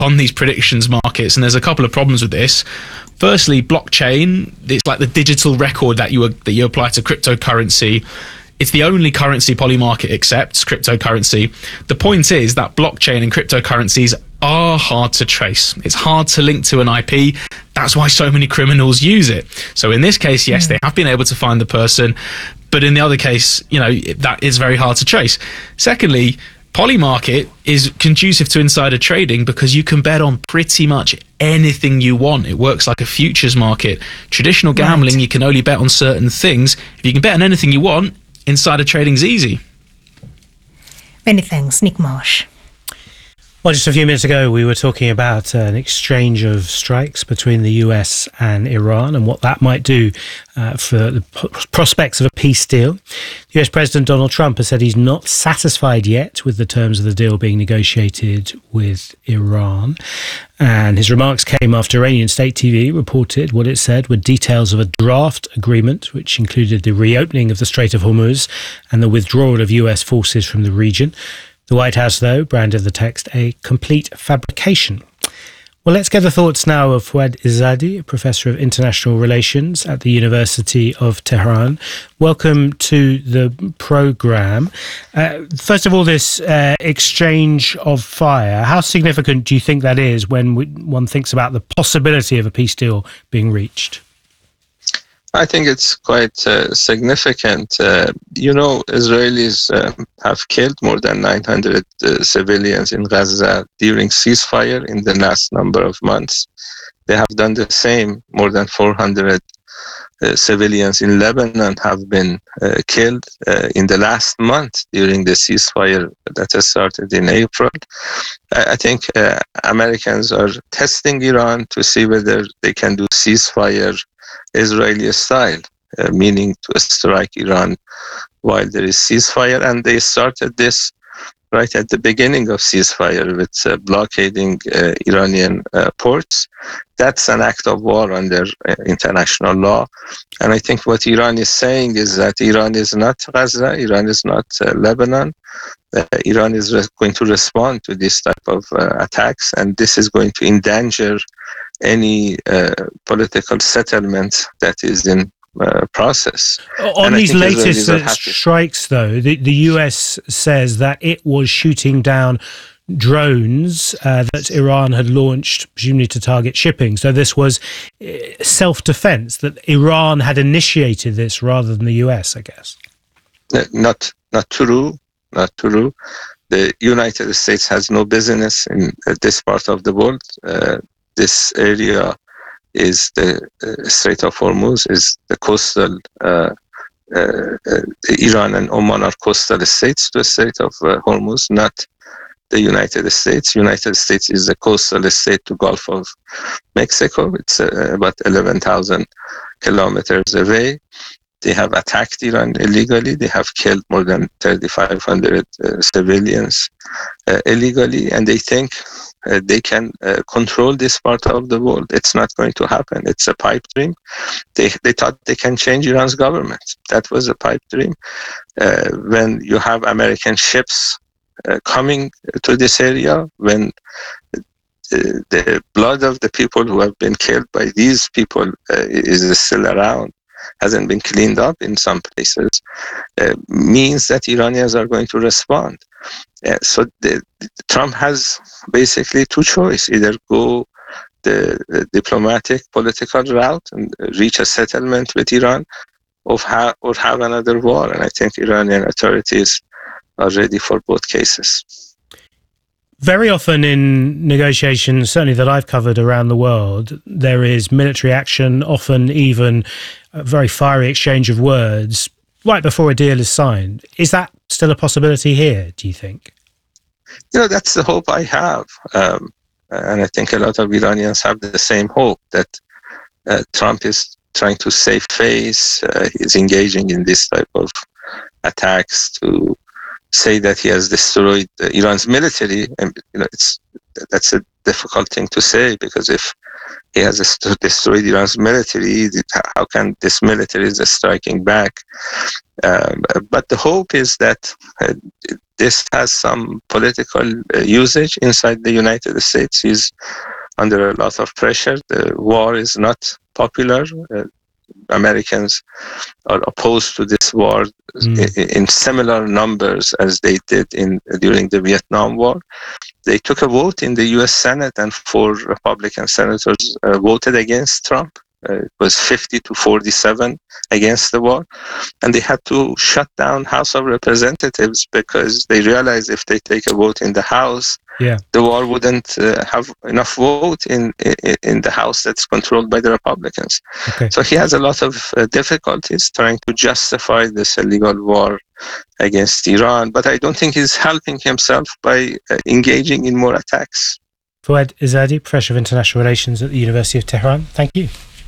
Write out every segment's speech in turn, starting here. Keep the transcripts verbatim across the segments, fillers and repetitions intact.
on these predictions markets, and there's a couple of problems with this. Firstly, blockchain, it's like the digital record that you that you apply to cryptocurrency. It's the only currency Polymarket accepts, cryptocurrency. The point is that blockchain and cryptocurrencies are hard to trace. It's hard to link to an I P. That's why so many criminals use it. So in this case, yes, mm. they have been able to find the person, but in the other case, you know, that is very hard to trace. Secondly, Polymarket is conducive to insider trading because you can bet on pretty much anything you want. It works like a futures market. Traditional gambling, right. You can only bet on certain things. If you can bet on anything you want, insider trading's easy. Many thanks, Nick Marsh. Well, just a few minutes ago, we were talking about uh, an exchange of strikes between the U S and Iran and what that might do uh, for the p- prospects of a peace deal. U S President Donald Trump has said he's not satisfied yet with the terms of the deal being negotiated with Iran. And his remarks came after Iranian state T V reported what it said were details of a draft agreement, which included the reopening of the Strait of Hormuz and the withdrawal of U S forces from the region. The White House, though, branded the text a complete fabrication. Well, let's get the thoughts now of Fouad Izzadi, a professor of international relations at the University of Tehran. Welcome to the programme. Uh, first of all, this uh, exchange of fire, how significant do you think that is when we, one thinks about the possibility of a peace deal being reached? I think it's quite uh, significant. Uh, you know, Israelis uh, have killed more than nine hundred uh, civilians in Gaza during ceasefire in the last number of months. They have done the same. More than four hundred uh, civilians in Lebanon have been uh, killed uh, in the last month during the ceasefire that has started in April. I, I think uh, Americans are testing Iran to see whether they can do ceasefire Israeli style, uh, meaning to strike Iran while there is ceasefire. And they started this right at the beginning of ceasefire with uh, blockading uh, Iranian uh, ports. That's an act of war under uh, international law. And I think what Iran is saying is that Iran is not Gaza, Iran is not uh, Lebanon. Uh, Iran is re- going to respond to this type of uh, attacks, and this is going to endanger any uh, political settlement that is in uh, process. On and these latest uh, strikes, though, the, the U S says that it was shooting down drones uh, that Iran had launched, presumably to target shipping. So this was uh, self-defense, that Iran had initiated this rather than the U S, I guess. Uh, not, not true. Not true. The United States has no business in uh, this part of the world. Uh, this area is the uh, Strait of Hormuz, is the coastal, uh, uh, uh, Iran and Oman are coastal states to the Strait of uh, Hormuz, not the United States. United States is the coastal state to Gulf of Mexico. It's uh, about eleven thousand kilometers away. They have attacked Iran illegally. They have killed more than thirty-five hundred uh, civilians uh, illegally, and they think uh, they can uh, control this part of the world. It's not going to happen. It's a pipe dream. They they thought they can change Iran's government. That was a pipe dream. Uh, when you have American ships uh, coming to this area, when the, the blood of the people who have been killed by these people uh, is still around, hasn't been cleaned up in some places, uh, means that Iranians are going to respond. Uh, so the, the, Trump has basically two choices: either go the, the diplomatic, political route and reach a settlement with Iran, or, ha- or have another war. And I think Iranian authorities are ready for both cases. Very often in negotiations, certainly that I've covered around the world, there is military action, often even a very fiery exchange of words right before a deal is signed. Is that still a possibility here, do you think? You know, that's the hope I have. Um, and I think a lot of Iranians have the same hope, that uh, Trump is trying to save face. Uh, he's engaging in this type of attacks to say that he has destroyed uh, Iran's military, and you know, it's that's a difficult thing to say, because if he has est- destroyed Iran's military, how can this military is striking back? Um, but the hope is that uh, this has some political uh, usage inside the United States. He's under a lot of pressure. The war is not popular. Uh, Americans are opposed to this war mm. in, in similar numbers as they did in during the Vietnam War. They took a vote in the U S Senate, and four Republican senators uh, voted against Trump. Uh, it was fifty to forty-seven against the war, and they had to shut down House of Representatives because they realized if they take a vote in the House, yeah. the war wouldn't uh, have enough vote in, in in the House that's controlled by the Republicans. Okay. So he has a lot of uh, difficulties trying to justify this illegal war against Iran, but I don't think he's helping himself by uh, engaging in more attacks. Fouad Izzadi, Professor of International Relations at the University of Tehran. Thank you.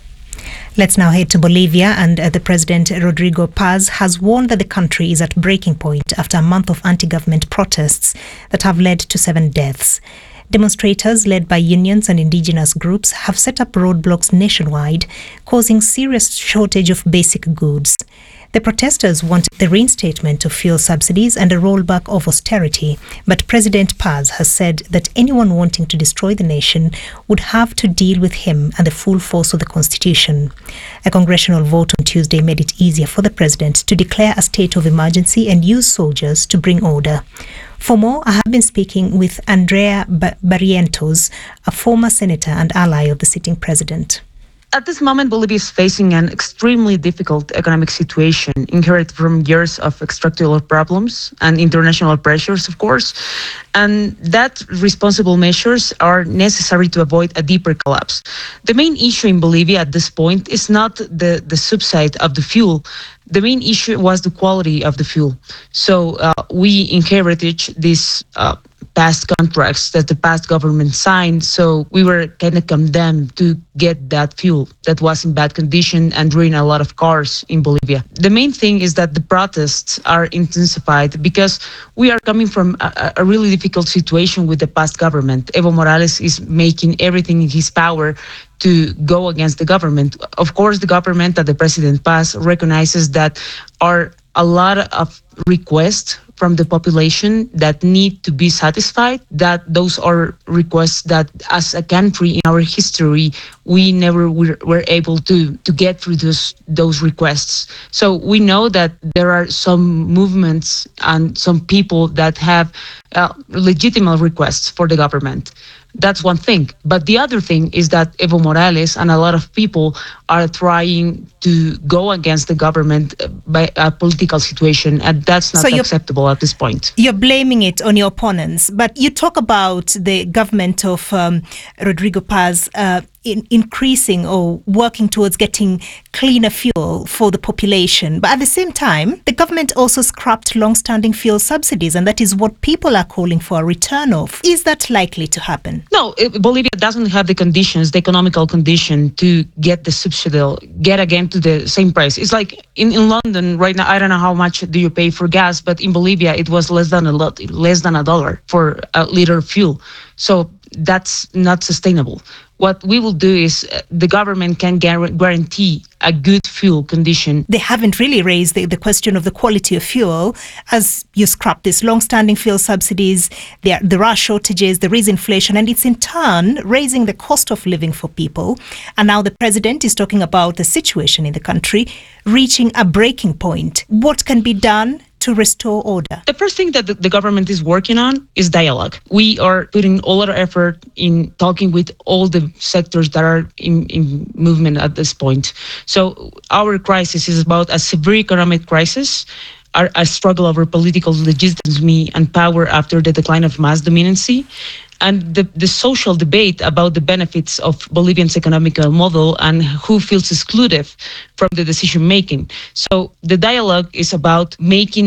Let's now head to Bolivia, and uh, the President Rodrigo Paz has warned that the country is at breaking point after a month of anti-government protests that have led to seven deaths. Demonstrators led by unions and indigenous groups have set up roadblocks nationwide, causing serious shortage of basic goods. The protesters want the reinstatement of fuel subsidies and a rollback of austerity, but President Paz has said that anyone wanting to destroy the nation would have to deal with him and the full force of the constitution. A congressional vote on Tuesday made it easier for the president to declare a state of emergency and use soldiers to bring order. For more, I have been speaking with Andrea Barrientos, a former senator and ally of the sitting president. At this moment, Bolivia is facing an extremely difficult economic situation, inherited from years of structural problems and international pressures, of course, and that responsible measures are necessary to avoid a deeper collapse. The main issue in Bolivia at this point is not the, the subsidy of the fuel. The main issue was the quality of the fuel. So uh, we inherited this uh, past contracts that the past government signed, so we were kind of condemned to get that fuel that was in bad condition and ruin a lot of cars in Bolivia. The main thing is that the protests are intensified because we are coming from a, a really difficult situation with the past government. Evo Morales is making everything in his power to go against the government. Of course, the government that the President Paz recognizes that are a lot of requests from the population that need to be satisfied, that those are requests that as a country in our history, we never were, were able to, to get through those, those requests. So we know that there are some movements and some people that have uh, legitimate requests for the government. That's one thing. But the other thing is that Evo Morales and a lot of people are trying to go against the government by a political situation, and that's not so acceptable at this point. You're blaming it on your opponents, but you talk about the government of um, Rodrigo Paz uh, in increasing or working towards getting cleaner fuel for the population. But at the same time, the government also scrapped long-standing fuel subsidies, and that is what people are calling for a return of. Is that likely to happen? No, it, Bolivia doesn't have the conditions, the economical condition to get the subsidy, get again to the same price. It's like in, in London right now, I don't know how much do you pay for gas, but in Bolivia, it was less than a lot, less than a dollar for a liter of fuel. So that's not sustainable. What we will do is uh, the government can guarantee a good fuel condition. They haven't really raised the, the question of the quality of fuel as you scrap these long-standing fuel subsidies. There, there are shortages, there is inflation, and it's in turn raising the cost of living for people. And now the president is talking about the situation in the country reaching a breaking point. What can be done to restore order? The first thing that the government is working on is dialogue. We are putting all our effort in talking with all the sectors that are in, in movement at this point. So our crisis is about a severe economic crisis, our, a struggle over political legitimacy and power after the decline of mass dominancy, and the, the social debate about the benefits of Bolivian's economic model and who feels excluded from the decision making. So the dialogue is about making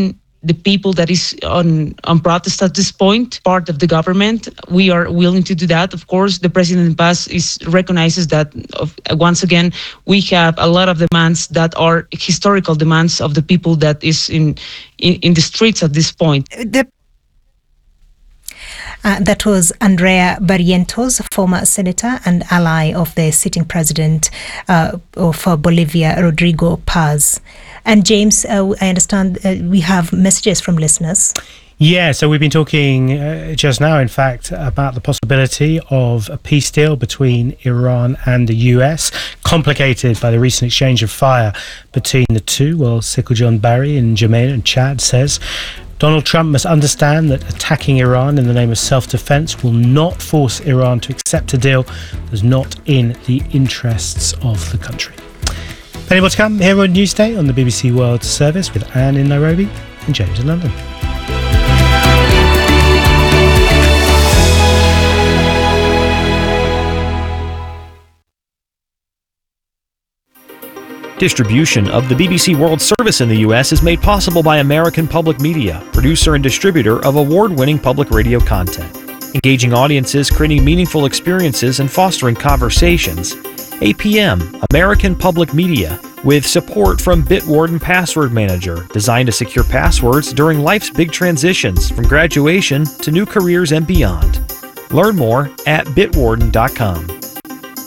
the people that is on, on protest at this point, part of the government. We are willing to do that. Of course, the President Paz is recognizes that, of, once again, we have a lot of demands that are historical demands of the people that is in, in, in the streets at this point. The Uh, that was Andrea Barrientos, former senator and ally of the sitting president uh, of uh, Bolivia, Rodrigo Paz. And James, uh, I understand uh, we have messages from listeners. Yeah, so we've been talking uh, just now, in fact, about the possibility of a peace deal between Iran and the U S, complicated by the recent exchange of fire between the two. Well, Sickle John Barry in Jamaica and Chad says, Donald Trump must understand that attacking Iran in the name of self-defense will not force Iran to accept a deal that is not in the interests of the country. Plenty more to come here on Newsday on the B B C World Service with Anne in Nairobi and James in London. Distribution of the B B C World Service in the U S is made possible by American Public Media, producer and distributor of award-winning public radio content. Engaging audiences, creating meaningful experiences, and fostering conversations. A P M, American Public Media, with support from Bitwarden Password Manager, designed to secure passwords during life's big transitions, from graduation to new careers and beyond. Learn more at bitwarden dot com.